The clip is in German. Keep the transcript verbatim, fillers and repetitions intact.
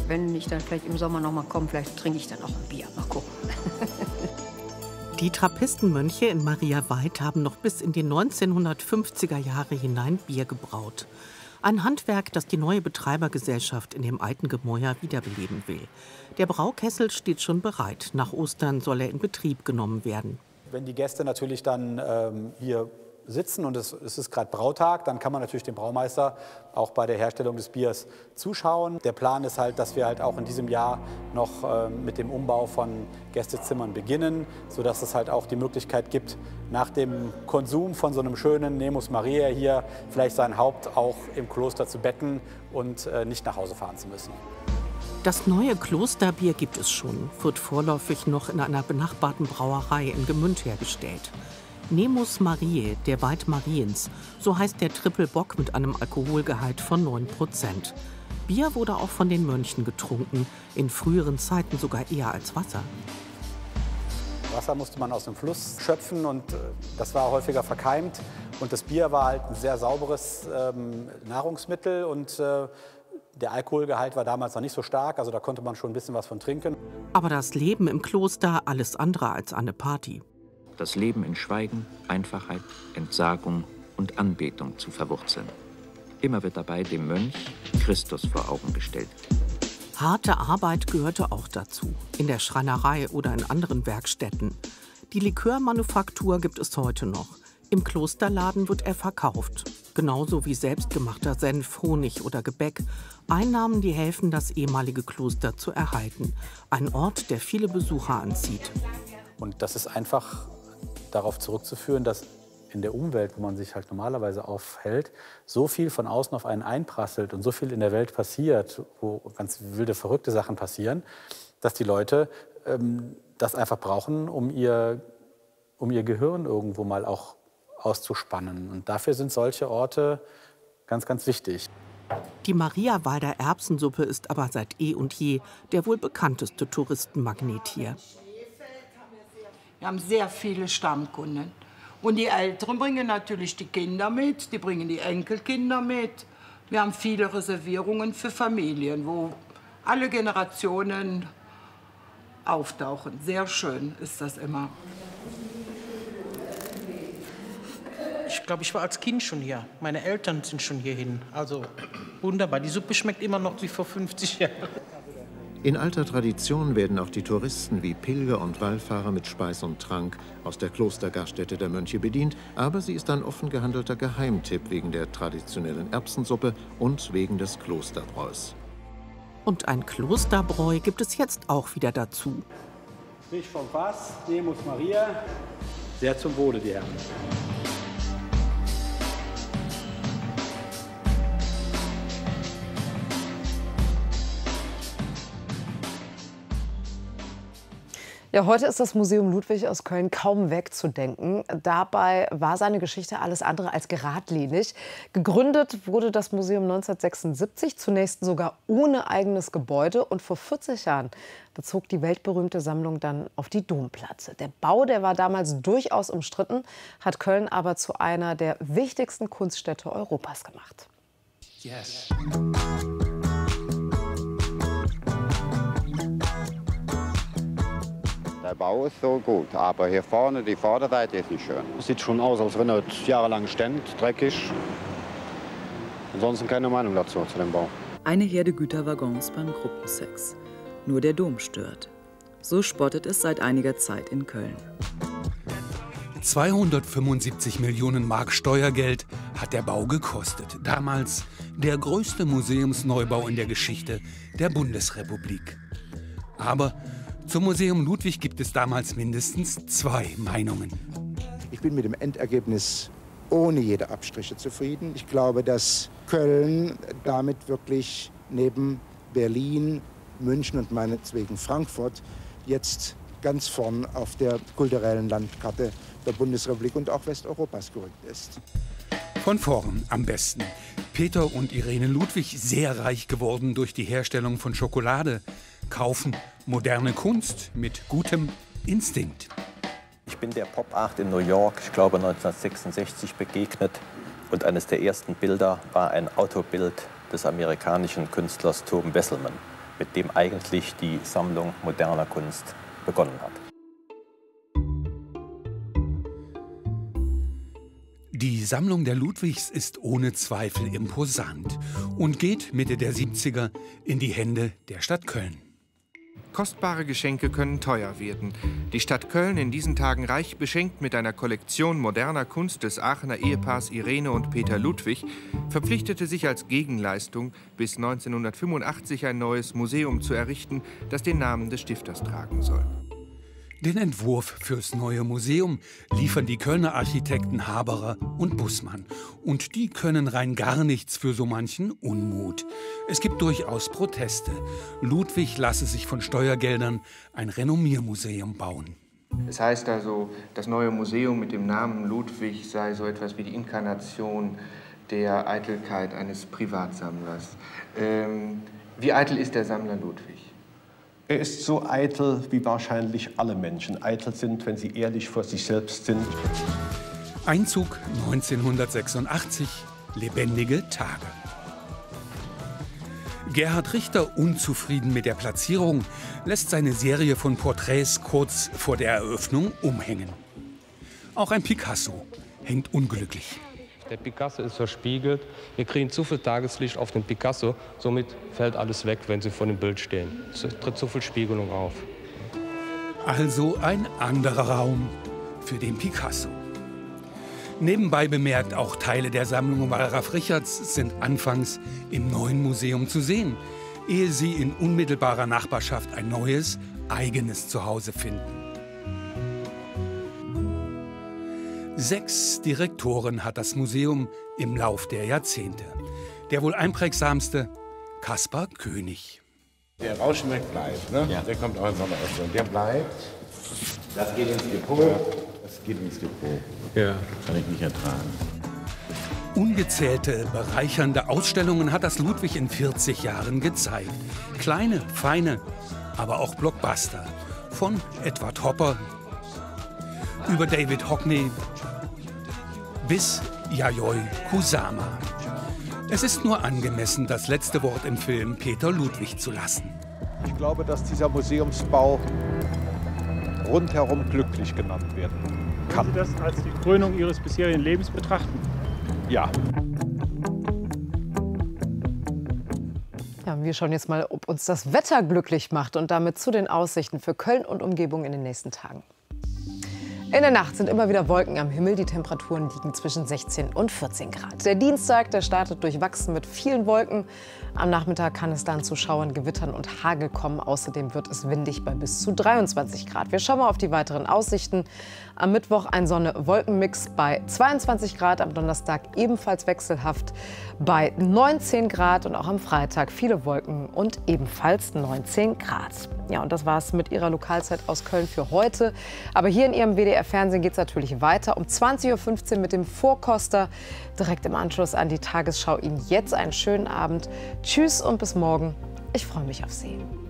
wenn ich dann vielleicht im Sommer noch mal komme, vielleicht trinke ich dann auch ein Bier. Mal gucken. Die Trappistenmönche in Mariaweit haben noch bis in die neunzehnhundertfünfziger Jahre hinein Bier gebraut. Ein Handwerk, das die neue Betreibergesellschaft in dem alten Gemäuer wiederbeleben will. Der Braukessel steht schon bereit. Nach Ostern soll er in Betrieb genommen werden. Wenn die Gäste natürlich dann ähm, hier sitzen und es, es ist gerade Brautag, dann kann man natürlich dem Braumeister auch bei der Herstellung des Biers zuschauen. Der Plan ist halt, dass wir halt auch in diesem Jahr noch äh, mit dem Umbau von Gästezimmern beginnen, sodass es halt auch die Möglichkeit gibt, nach dem Konsum von so einem schönen Nemus Mariae hier vielleicht sein Haupt auch im Kloster zu betten und äh, nicht nach Hause fahren zu müssen. Das neue Klosterbier gibt es schon, wird vorläufig noch in einer benachbarten Brauerei in Gmünd hergestellt. Nemus Mariae, der Weid Mariens, so heißt der Triple-Bock mit einem Alkoholgehalt von neun Prozent. Bier wurde auch von den Mönchen getrunken, in früheren Zeiten sogar eher als Wasser. Wasser musste man aus dem Fluss schöpfen und das war häufiger verkeimt. Und das Bier war halt ein sehr sauberes ähm, Nahrungsmittel und äh, der Alkoholgehalt war damals noch nicht so stark, also da konnte man schon ein bisschen was von trinken. Aber das Leben im Kloster alles andere als eine Party. Das Leben in Schweigen, Einfachheit, Entsagung und Anbetung zu verwurzeln. Immer wird dabei dem Mönch Christus vor Augen gestellt. Harte Arbeit gehörte auch dazu, in der Schreinerei oder in anderen Werkstätten. Die Likörmanufaktur gibt es heute noch. Im Klosterladen wird er verkauft. Genauso wie selbstgemachter Senf, Honig oder Gebäck. Einnahmen, die helfen, das ehemalige Kloster zu erhalten. Ein Ort, der viele Besucher anzieht. Und das ist einfach darauf zurückzuführen, dass in der Umwelt, wo man sich halt normalerweise aufhält, so viel von außen auf einen einprasselt und so viel in der Welt passiert, wo ganz wilde, verrückte Sachen passieren, dass die Leute ähm, das einfach brauchen, um ihr, um ihr Gehirn irgendwo mal auch auszuspannen. Und dafür sind solche Orte ganz, ganz wichtig. Die Mariawalder Erbsensuppe ist aber seit eh und je der wohl bekannteste Touristenmagnet hier. Wir haben sehr viele Stammkunden. Und die Älteren bringen natürlich die Kinder mit, die bringen die Enkelkinder mit. Wir haben viele Reservierungen für Familien, wo alle Generationen auftauchen. Sehr schön ist das immer. Ich glaube, ich war als Kind schon hier. Meine Eltern sind schon hierhin. Also wunderbar. Die Suppe schmeckt immer noch wie vor fünfzig Jahren. In alter Tradition werden auch die Touristen wie Pilger und Wallfahrer mit Speis und Trank aus der Klostergaststätte der Mönche bedient. Aber sie ist ein offen gehandelter Geheimtipp wegen der traditionellen Erbsensuppe und wegen des Klosterbräus. Und ein Klosterbräu gibt es jetzt auch wieder dazu. Frisch vom Fass, Nemus Mariae. Sehr zum Wohle, die Herren. Ja, heute ist das Museum Ludwig aus Köln kaum wegzudenken. Dabei war seine Geschichte alles andere als geradlinig. Gegründet wurde das Museum neunzehnhundertsechsundsiebzig, zunächst sogar ohne eigenes Gebäude. Und vor vierzig Jahren da zog die weltberühmte Sammlung dann auf die Domplatte. Der Bau, der war damals durchaus umstritten, hat Köln aber zu einer der wichtigsten Kunststädte Europas gemacht. Yes. Der Bau ist so gut, aber hier vorne, die Vorderseite ist nicht schön. Sieht schon aus, als wenn er jahrelang stand, dreckig. Ansonsten keine Meinung dazu, zu dem Bau. Eine Herde Güterwaggons beim Gruppensex. Nur der Dom stört. So spottet es seit einiger Zeit in Köln. zweihundertfünfundsiebzig Millionen Mark Steuergeld hat der Bau gekostet. Damals der größte Museumsneubau in der Geschichte der Bundesrepublik. Aber zum Museum Ludwig gibt es damals mindestens zwei Meinungen. Ich bin mit dem Endergebnis ohne jede Abstriche zufrieden. Ich glaube, dass Köln damit wirklich neben Berlin, München und meinetwegen Frankfurt jetzt ganz vorn auf der kulturellen Landkarte der Bundesrepublik und auch Westeuropas gerückt ist. Von vorn am besten. Peter und Irene Ludwig, sehr reich geworden durch die Herstellung von Schokolade, kaufen moderne Kunst mit gutem Instinkt. Ich bin der Pop Art in New York, ich glaube neunzehnhundertsechsundsechzig, begegnet. Und eines der ersten Bilder war ein Autobild des amerikanischen Künstlers Tom Wesselmann. mit dem eigentlich die Sammlung moderner Kunst begonnen hat. Die Sammlung der Ludwigs ist ohne Zweifel imposant und geht Mitte der siebziger in die Hände der Stadt Köln. Kostbare Geschenke können teuer werden. Die Stadt Köln, in diesen Tagen reich beschenkt mit einer Kollektion moderner Kunst des Aachener Ehepaars Irene und Peter Ludwig, verpflichtete sich als Gegenleistung, bis neunzehnhundertfünfundachtzig ein neues Museum zu errichten, das den Namen des Stifters tragen soll. Den Entwurf fürs neue Museum liefern die Kölner Architekten Haberer und Bussmann. Und die können rein gar nichts für so manchen Unmut. Es gibt durchaus Proteste. Ludwig lasse sich von Steuergeldern ein Renommiermuseum bauen. Es heißt also, das neue Museum mit dem Namen Ludwig sei so etwas wie die Inkarnation der Eitelkeit eines Privatsammlers. Ähm, wie eitel ist der Sammler Ludwig? Er ist so eitel, wie wahrscheinlich alle Menschen eitel sind, wenn sie ehrlich vor sich selbst sind. Einzug neunzehnhundertsechsundachtzig, lebendige Tage. Gerhard Richter, unzufrieden mit der Platzierung, lässt seine Serie von Porträts kurz vor der Eröffnung umhängen. Auch ein Picasso hängt unglücklich. Der Picasso ist verspiegelt. Wir kriegen zu viel Tageslicht auf den Picasso. Somit fällt alles weg, wenn Sie vor dem Bild stehen. Es tritt zu viel Spiegelung auf. Also ein anderer Raum für den Picasso. Nebenbei bemerkt, auch Teile der Sammlung Wallraf Richards sind anfangs im neuen Museum zu sehen, ehe sie in unmittelbarer Nachbarschaft ein neues, eigenes Zuhause finden. Sechs Direktoren hat das Museum im Lauf der Jahrzehnte. Der wohl einprägsamste, Kaspar König. Der Rauschenberg bleibt, ne? Ja. Der kommt auch in Sonderausstellung. Der bleibt. Das geht ins Depot. Das geht ins Depot. Ja. Kann ich nicht ertragen. Ungezählte, bereichernde Ausstellungen hat das Ludwig in vierzig Jahren gezeigt. Kleine, feine, aber auch Blockbuster. Von Edward Hopper über David Hockney bis Yayoi Kusama. Es ist nur angemessen, das letzte Wort im Film Peter Ludwig zu lassen. Ich glaube, dass dieser Museumsbau rundherum glücklich genannt werden kann. Können Sie das als die Krönung Ihres bisherigen Lebens betrachten? Ja. Ja, wir schauen jetzt mal, ob uns das Wetter glücklich macht und damit zu den Aussichten für Köln und Umgebung in den nächsten Tagen. In der Nacht sind immer wieder Wolken am Himmel. Die Temperaturen liegen zwischen sechzehn und vierzehn Grad. Der Dienstag, der startet durchwachsen mit vielen Wolken. Am Nachmittag kann es dann zu Schauern, Gewittern und Hagel kommen. Außerdem wird es windig bei bis zu dreiundzwanzig Grad. Wir schauen mal auf die weiteren Aussichten. Am Mittwoch ein Sonne-Wolken-Mix bei zweiundzwanzig Grad. Am Donnerstag ebenfalls wechselhaft bei neunzehn Grad. Und auch am Freitag viele Wolken und ebenfalls neunzehn Grad. Ja, und das war es mit Ihrer Lokalzeit aus Köln für heute. Aber hier in Ihrem W D R-Fernsehen geht es natürlich weiter. Um zwanzig Uhr fünfzehn mit dem Vorkoster. Direkt im Anschluss an die Tagesschau. Ihnen jetzt einen schönen Abend. Tschüss und bis morgen. Ich freue mich auf Sie.